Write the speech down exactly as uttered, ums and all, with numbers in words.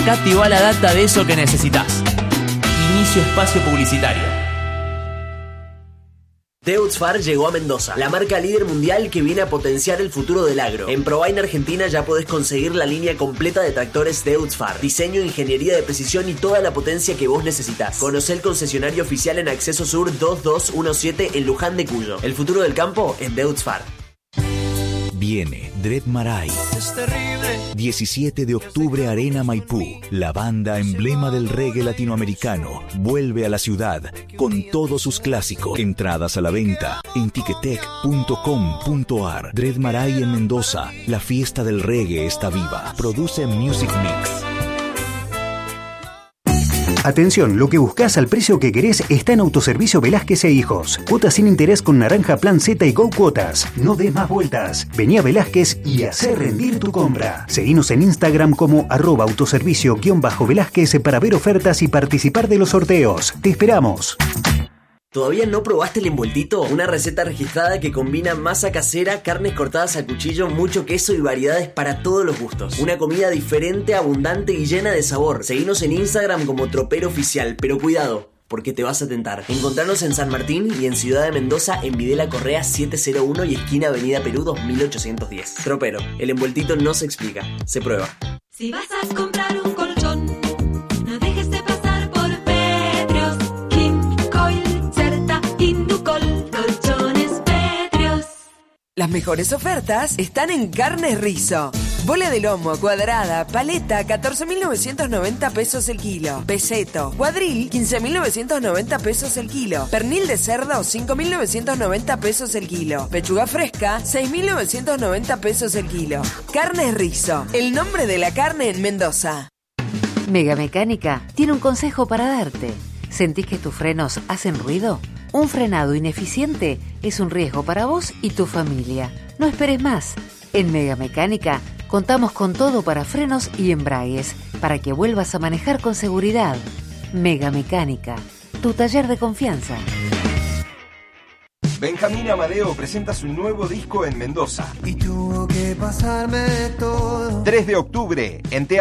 Acá te va la data de eso que necesitas. Inicio espacio publicitario. Deutz-Fahr llegó a Mendoza, la marca líder mundial que viene a potenciar el futuro del agro. En Provine Argentina ya podés conseguir la línea completa de tractores Deutz-Fahr. Diseño, ingeniería de precisión y toda la potencia que vos necesitas. Conocé el concesionario oficial en Acceso Sur dos dos uno siete en Luján de Cuyo. El futuro del campo en Deutz-Fahr. Viene Dread Marai. Es terrible. diecisiete de octubre, Arena Maipú. La banda emblema del reggae latinoamericano vuelve a la ciudad con todos sus clásicos. Entradas a la venta en ticketek punto com punto ar. Dread Marai en Mendoza. La fiesta del reggae está viva. Produce Music Mix. Atención, lo que buscas al precio que querés está en Autoservicio Velázquez e Hijos. Cuotas sin interés con Naranja Plan Z y Go Cuotas. No des más vueltas. Vení a Velázquez y hacé rendir tu compra. Seguinos en Instagram como arroba autoservicio-Velázquez para ver ofertas y participar de los sorteos. Te esperamos. ¿Todavía no probaste el envueltito? Una receta registrada que combina masa casera, carnes cortadas a cuchillo, mucho queso y variedades para todos los gustos. Una comida diferente, abundante y llena de sabor. Seguinos en Instagram como Tropero Oficial, pero cuidado, porque te vas a tentar. Encontrarnos en San Martín y en Ciudad de Mendoza en Videla Correa setecientos uno y esquina Avenida Perú dos mil ochocientos diez. Tropero, el envueltito no se explica, se prueba. Si vas a comprar un colchón, no dejes de pasar por Petrios, Kim, Coil, Certa, Inducol, colchones Petrios. Las mejores ofertas están en Carnes Rizo. Bola de lomo, cuadrada, paleta, catorce mil novecientos noventa pesos el kilo. Peseto, cuadril, quince mil novecientos noventa pesos el kilo. Pernil de cerdo, cinco mil novecientos noventa pesos el kilo. Pechuga fresca, seis mil novecientos noventa pesos el kilo. Carnes Rizo, el nombre de la carne en Mendoza. Mega Mecánica tiene un consejo para darte. ¿Sentís que tus frenos hacen ruido? Un frenado ineficiente es un riesgo para vos y tu familia. No esperes más. En Mega Mecánica contamos con todo para frenos y embragues, para que vuelvas a manejar con seguridad. Mega Mecánica, tu taller de confianza. Benjamín Amadeo presenta su nuevo disco en Mendoza. Y tuvo que pasarme todo. tres de octubre, en Teatro